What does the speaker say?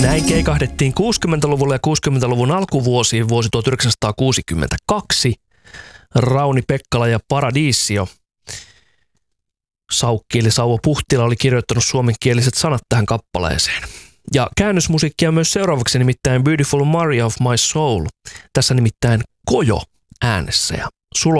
Näin keikahdettiin 60-luvulla ja 60-luvun alkuvuosiin vuosi 1962. Rauni Pekkala ja Paradiisio. Saukki eli Sauvo Puhtila oli kirjoittanut suomenkieliset sanat tähän kappaleeseen. Ja käännösmusiikkia myös seuraavaksi, nimittäin Beautiful Maria of My Soul. Tässä nimittäin Kojo äänessä ja